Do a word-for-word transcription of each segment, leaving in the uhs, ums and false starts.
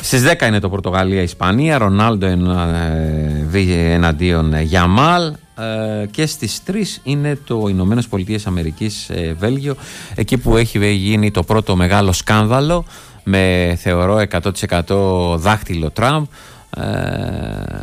Στις δέκα είναι το Πορτογαλία-Ισπανία, Ρονάλντο εναντίον Γιαμάλ. Και στις τρεις είναι το Ηνωμένες Πολιτείες Αμερικής Βέλγιο, εκεί που έχει γίνει το πρώτο μεγάλο σκάνδαλο με, θεωρώ, εκατό τοις εκατό δάχτυλο Τραμπ. ε,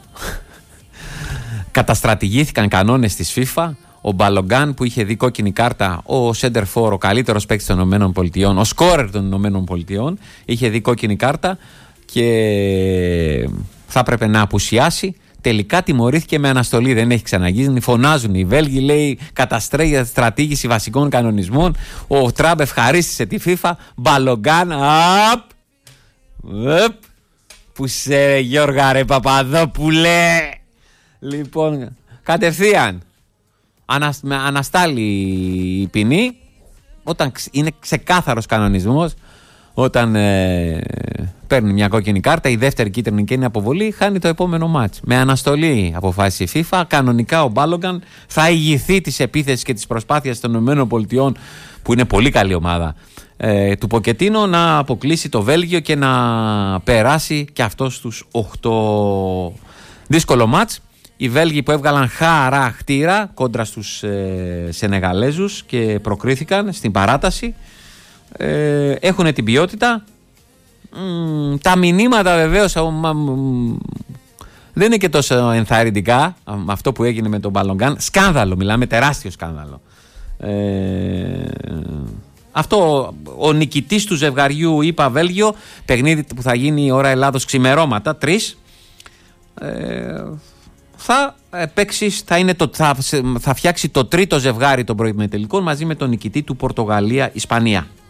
Καταστρατηγήθηκαν κανόνες της FIFA. Ο Μπαλογκάν, που είχε δει κόκκινη κάρτα, ο Σέντερφορ, ο καλύτερος παίκτης των ΗΠΑ, ο σκόρερ των ΗΠΑ, είχε δει κόκκινη κάρτα και θα έπρεπε να απουσιάσει. Τελικά τιμωρήθηκε με αναστολή. Δεν έχει ξαναγίνει. Φωνάζουν οι Βέλγοι, λέει, καταστράτηγηση βασικών κανονισμών. Ο Τραμπ ευχαρίστησε τη FIFA. Μπαλογκάν, απ, απ, που σε Γιώργα ρε Παπαδόπουλε. Λοιπόν, κατευθείαν ανασ, με αναστάλει η ποινή, όταν είναι ξεκάθαρος κανονισμός. Όταν ε, παίρνει μια κόκκινη κάρτα, η δεύτερη κίτρινη και είναι αποβολή, χάνει το επόμενο μάτς. Με αναστολή αποφάσισε η FIFA. Κανονικά ο Μπάλογκαν θα ηγηθεί της επίθεσης και της προσπάθειας των ΗΠΑ, που είναι πολύ καλή ομάδα, ε, του Ποκετίνο, να αποκλείσει το Βέλγιο και να περάσει και αυτό στους οκτώ. Δύσκολο μάτς. Οι Βέλγοι που έβγαλαν χαρακτήρα κόντρα στους ε, Σενεγαλέζους και προκρίθηκαν στην παράταση. Ε, έχουν την ποιότητα. Μ, τα μηνύματα βεβαίως μα, μ, δεν είναι και τόσο ενθαρρυντικά. Αυτό που έγινε με τον Μπαλογκάν, σκάνδαλο, μιλάμε, τεράστιο σκάνδαλο. ε, Αυτό, ο νικητής του ζευγαριού ΗΠΑ Βέλγιο, παιχνίδι που θα γίνει η ώρα Ελλάδος ξημερώματα τρεις, ε, θα παίξει, θα, είναι το, θα, θα φτιάξει το τρίτο ζευγάρι των προημιτελικών μαζί με τον νικητή του Πορτογαλία-Ισπανία.